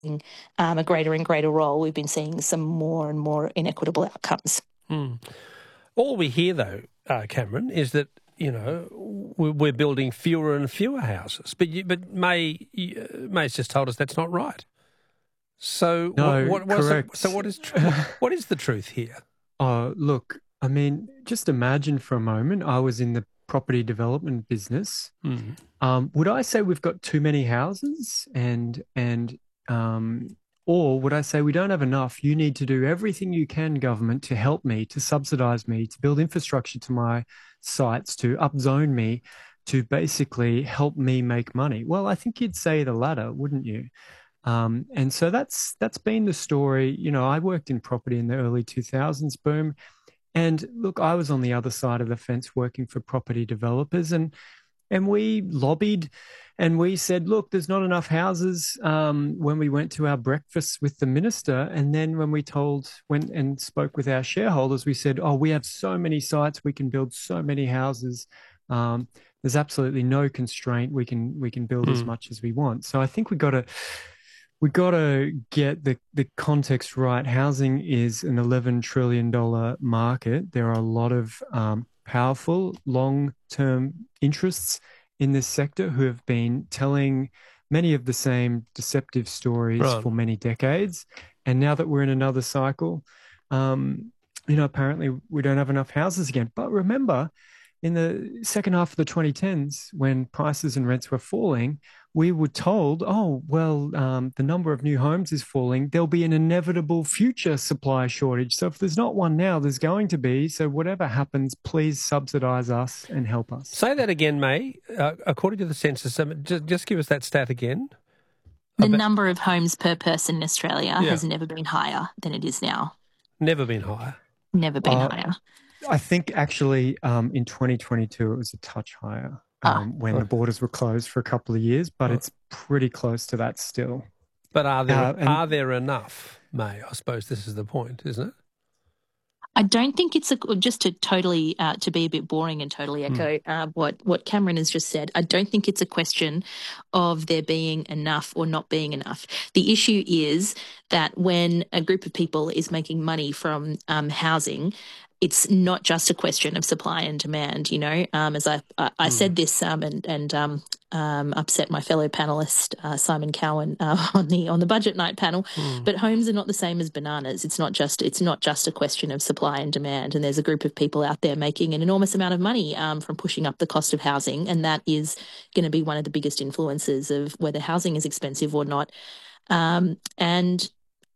a greater and greater role, we've been seeing some more and more inequitable outcomes. All we hear, though, Cameron, is that, we're building fewer and fewer houses. But May's just told us that's not right. So No, correct. So what is the truth here? Oh, look, I mean, just imagine for a moment, I was in the property development business. Would I say we've got too many houses or would I say we don't have enough? You need to do everything you can, government, to help me, to subsidise me, to build infrastructure to my sites, to upzone me, to basically help me make money. Well, I think you'd say the latter, wouldn't you? And so that's been the story. I worked in property in the early 2000s boom. And look, I was on the other side of the fence working for property developers and we lobbied and we said, look, there's not enough houses when we went to our breakfasts with the minister. And then when we went and spoke with our shareholders, we said, oh, we have so many sites, we can build so many houses. There's absolutely no constraint. We can build as much as we want. So I think we got to get the context right. Housing is an $11 trillion market. There are a lot of powerful long-term interests in this sector who have been telling many of the same deceptive stories for many decades. And now that we're in another cycle, apparently we don't have enough houses again. But remember, in the second half of the 2010s, when prices and rents were falling, we were told, the number of new homes is falling. There'll be an inevitable future supply shortage. So if there's not one now, there's going to be. So whatever happens, please subsidise us and help us. Say that again, May. According to the census, just give us that stat again. The number of homes per person in Australia has never been higher than it is now. Never been higher? Never been higher. I think actually in 2022 it was a touch higher when the borders were closed for a couple of years, but it's pretty close to that still. But are there enough, May? I suppose this is the point, isn't it? I don't think it's just to totally to be a bit boring and totally echo what Cameron has just said. I don't think it's a question of there being enough or not being enough. The issue is that when a group of people is making money from housing, it's not just a question of supply and demand. As I said this and upset my fellow panelist Simon Cowan on the budget night panel. But homes are not the same as bananas. It's not just a question of supply and demand. And there's a group of people out there making an enormous amount of money from pushing up the cost of housing, and that is going to be one of the biggest influences of whether housing is expensive or not. Homes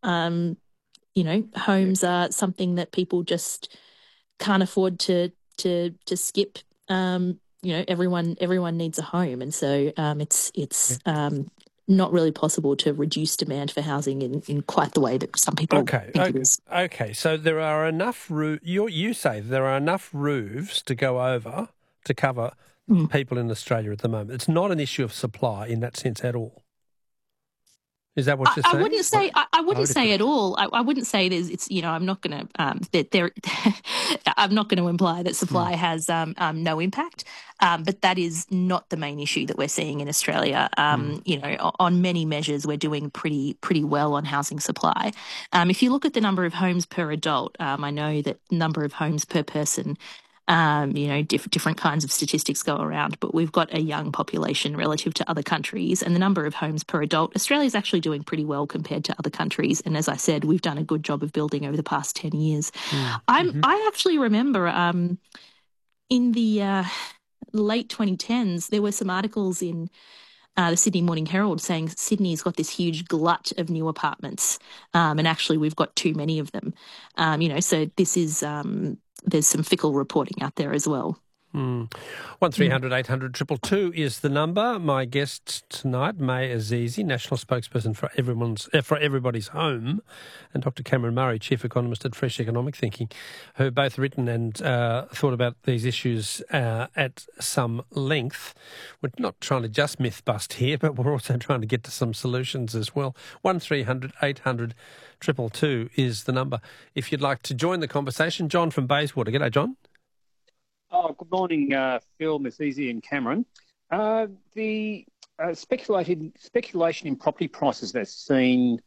are something that people just can't afford to skip. Everyone needs a home, and so it's not really possible to reduce demand for housing in quite the way that some people think it is. Okay, so there are enough you say there are enough roofs to go over to cover people in Australia at the moment. It's not an issue of supply in that sense at all. Is that what you're saying? I wouldn't say at all. I wouldn't say it's. I'm not going to. I'm not going to imply that supply has no impact. But that is not the main issue that we're seeing in Australia. On many measures, we're doing pretty well on housing supply. If you look at the number of homes per adult, I know that number of homes per person. Different kinds of statistics go around, but we've got a young population relative to other countries, and the number of homes per adult, Australia's actually doing pretty well compared to other countries. And as I said, we've done a good job of building over the past 10 years. I actually remember in the late 2010s, there were some articles in the Sydney Morning Herald saying Sydney's got this huge glut of new apartments, and actually we've got too many of them. So this is there's some fickle reporting out there as well. 1300 800 222 is the number. My guest tonight, May Azizi, National Spokesperson for Everybody's Home, and Dr. Cameron Murray, Chief Economist at Fresh Economic Thinking, who have both written and thought about these issues at some length. We're not trying to just myth bust here, but we're also trying to get to some solutions as well. 1300 800 222 is the number. If you'd like to join the conversation, John from Bayswater. G'day, John. Oh, good morning, Phil, Miss Easy and Cameron. The speculation in property prices that's seen